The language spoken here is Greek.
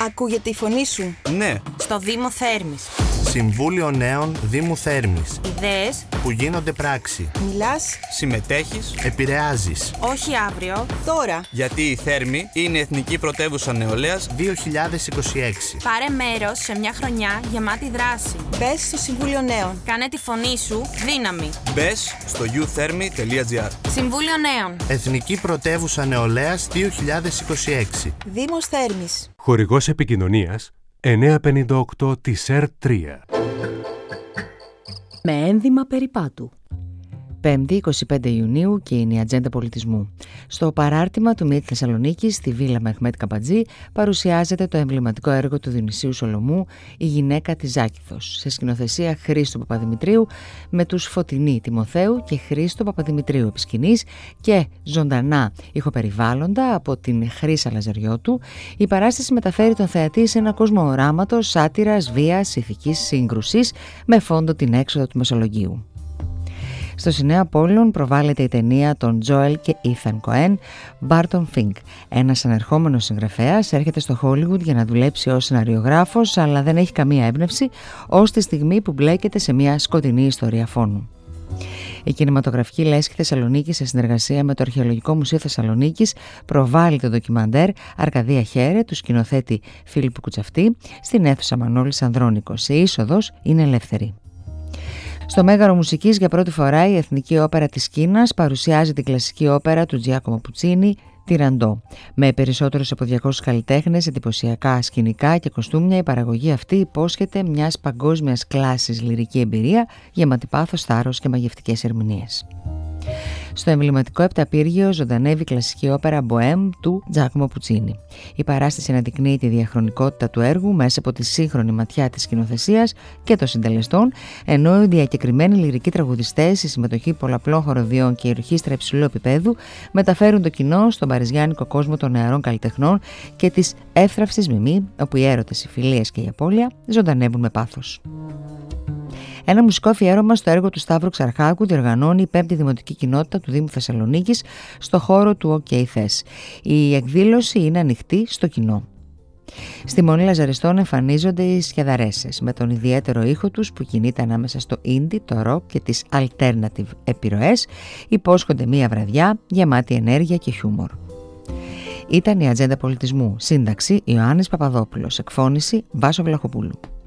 Ακούγεται η φωνή σου? Ναι. Στο Δήμο Θέρμης. Συμβούλιο Νέων Δήμου Θέρμης. Ιδέες που γίνονται πράξη. Μιλάς? Συμμετέχεις? Επηρεάζεις. Όχι αύριο. Τώρα. Γιατί η Θέρμη είναι Εθνική Πρωτεύουσα Νεολαίας 2026. Πάρε μέρος σε μια χρονιά γεμάτη δράση. Μπες στο Συμβούλιο Νέων. Κάνε τη φωνή σου δύναμη. Μπες στο youthermy.gr. Συμβούλιο Νέων. Εθνική Πρωτεύουσα Νεολαίας 2026. Δήμος Θέρμης. Χορηγός επικοινωνίας 958 της ΕΡΤ3. Με ένδυμα περιπάτου. 5η 25 Ιουνίου και είναι η Ατζέντα Πολιτισμού. Στο παράρτημα του ΜΙΕΚ Θεσσαλονίκης, στη Βίλα Μεχμέτ Καμπατζή, παρουσιάζεται το εμβληματικό έργο του Διονυσίου Σολομού, «Η γυναίκα της Ζάκηθος», σε σκηνοθεσία Χρήστου Παπαδημητρίου, με τους Φωτεινή Τιμοθέου και Χρήστο Παπαδημητρίου επί σκηνής και ζωντανά ηχοπεριβάλλοντα από την Χρύσα Λαζαριώτου. Η παράσταση μεταφέρει τον θεατή σε ένα κόσμο οράματος, σάτυρας, βίας, ηθικής σύγκρουσης, με φόντο την έξοδο του Μεσολογγίου. Στο Σινέα Πόλων προβάλλεται η ταινία των Τζόελ και Ήθαν Κοέν, Barton Fink. Ένας ανερχόμενος συγγραφέας έρχεται στο Χόλιγουντ για να δουλέψει ως σεναριογράφος, αλλά δεν έχει καμία έμπνευση, ως τη στιγμή που μπλέκεται σε μια σκοτεινή ιστορία φόνου. Η κινηματογραφική λέσχη Θεσσαλονίκη, σε συνεργασία με το Αρχαιολογικό Μουσείο Θεσσαλονίκης, προβάλλει το ντοκιμαντέρ Αρκαδία Χέρε του σκηνοθέτη Φίλιππου Κουτσαυτή στην αίθουσα Μανώλης Ανδρώνικος. Η είσοδος είναι ελεύθερη. Στο Μέγαρο Μουσικής, για πρώτη φορά, η Εθνική Όπερα της Κίνας παρουσιάζει την κλασική όπερα του Τζιάκομο Πουτσίνι, τη Ραντό. Με περισσότερους από 200 καλλιτέχνες, εντυπωσιακά σκηνικά και κοστούμια, η παραγωγή αυτή υπόσχεται μιας παγκόσμιας κλάσης λυρική εμπειρία, γεμάτη πάθος, θάρρος και μαγευτικές ερμηνείες. Στο εμβληματικό επταπύργιο ζωντανεύει η κλασική όπερα Μποέμ του Τζάκομο Πουτσίνι. Η παράσταση αναδεικνύει τη διαχρονικότητα του έργου μέσα από τη σύγχρονη ματιά της σκηνοθεσίας και των συντελεστών, ενώ οι διακεκριμένοι λυρικοί τραγουδιστές, η συμμετοχή πολλαπλών χοροδίων και η ορχήστρα υψηλού επίπεδου μεταφέρουν το κοινό στον παριζιάνικο κόσμο των νεαρών καλλιτεχνών και της εύθραυσης μιμή, όπου οι έρωτες, οι φιλίες και η απώλεια ζωντανεύουν με πάθος. Ένα μουσικό αφιέρωμα στο έργο του Σταύρου Ξαρχάκου διοργανώνει η 5η Δημοτική Κοινότητα του Δήμου Θεσσαλονίκης στο χώρο του ΟΚ Θες. Η εκδήλωση είναι ανοιχτή στο κοινό. Στη Μονή Λαζαριστών εμφανίζονται οι Σχεδαρέσες με τον ιδιαίτερο ήχο τους που κινείται ανάμεσα στο indie, το rock και τις alternative επιρροές. Υπόσχονται μία βραδιά γεμάτη ενέργεια και χιούμορ. Ήταν η Ατζέντα Πολιτισμού. Σύνταξη Ιωάννης Παπαδόπουλος. Εκφώνηση Βάσο Βλαχοπούλου.